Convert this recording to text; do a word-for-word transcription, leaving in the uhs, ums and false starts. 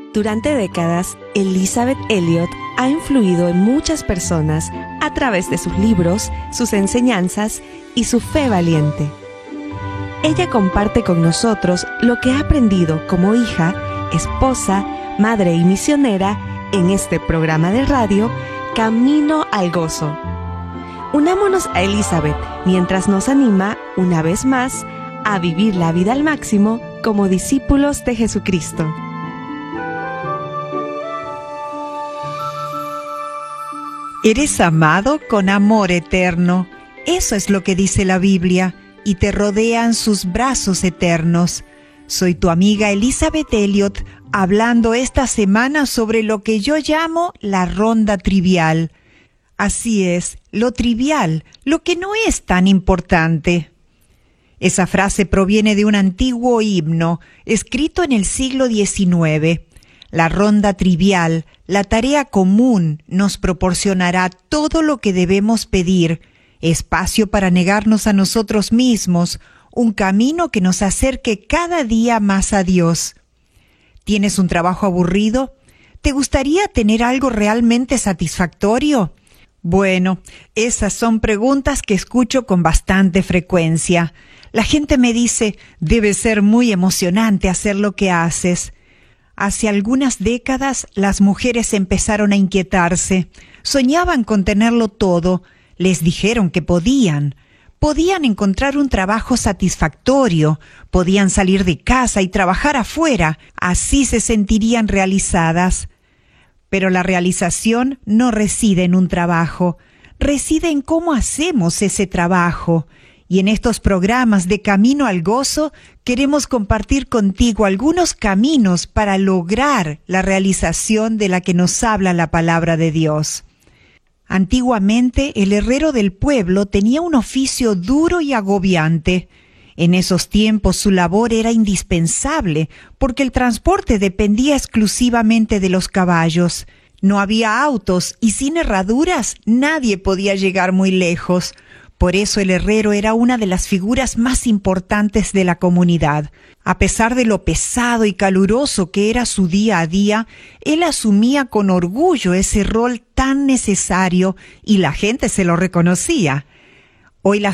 Durante décadas, Elisabeth Elliot ha influido en muchas personas a través de sus libros, sus enseñanzas y su fe valiente. Ella comparte con nosotros lo que ha aprendido como hija, esposa, madre y misionera en este programa de radio Camino al Gozo. Unámonos a Elisabeth mientras nos anima, una vez más, a vivir la vida al máximo como discípulos de Jesucristo. Eres amado con amor eterno. Eso es lo que dice la Biblia, y te rodean sus brazos eternos. Soy tu amiga Elisabeth Elliot, hablando esta semana sobre lo que yo llamo la ronda trivial. Así es, lo trivial, lo que no es tan importante. Esa frase proviene de un antiguo himno, escrito en el siglo diecinueve. La ronda trivial, la tarea común, nos proporcionará todo lo que debemos pedir, espacio para negarnos a nosotros mismos, un camino que nos acerque cada día más a Dios. ¿Tienes un trabajo aburrido? ¿Te gustaría tener algo realmente satisfactorio? Bueno, esas son preguntas que escucho con bastante frecuencia. La gente me dice, debe ser muy emocionante hacer lo que haces. Hace algunas décadas las mujeres empezaron a inquietarse. Soñaban con tenerlo todo. Les dijeron que podían. Podían encontrar un trabajo satisfactorio. Podían salir de casa y trabajar afuera. Así se sentirían realizadas. Pero la realización no reside en un trabajo. Reside en cómo hacemos ese trabajo. Y en estos programas de Camino al Gozo queremos compartir contigo algunos caminos para lograr la realización de la que nos habla la palabra de Dios. Antiguamente, el herrero del pueblo tenía un oficio duro y agobiante. En esos tiempos su labor era indispensable porque el transporte dependía exclusivamente de los caballos. No había autos y sin herraduras nadie podía llegar muy lejos. Por eso el herrero era una de las figuras más importantes de la comunidad. A pesar de lo pesado y caluroso que era su día a día, él asumía con orgullo ese rol tan necesario y la gente se lo reconocía. Hoy la